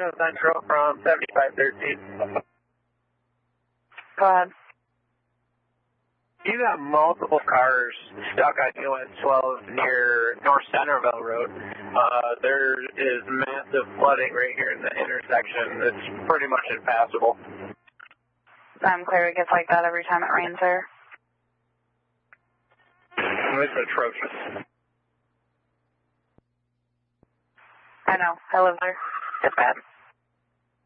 Reno Central from 7513. Go ahead. You got multiple cars stuck on US 12 near North Centerville Road. There is massive flooding right here in the intersection. It's pretty much impassable. I'm clear it gets like that every time it rains there. It's atrocious. I know. I live there. It's bad.